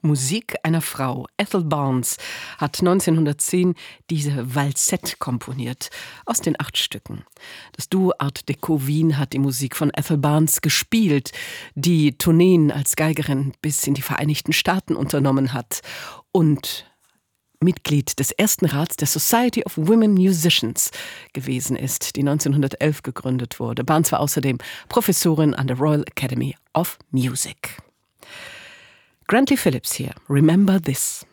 Musik einer Frau. Ethel Barnes hat 1910 diese Walzette komponiert, aus den 8 Stücken. Das Duo Art Deco Wien hat die Musik von Ethel Barnes gespielt, die Tourneen als Geigerin bis in die Vereinigten Staaten unternommen hat und Mitglied des ersten Rats der Society of Women Musicians gewesen ist, die 1911 gegründet wurde. Barnes war außerdem Professorin an der Royal Academy of Music. Grantley Phillips hier, Remember This.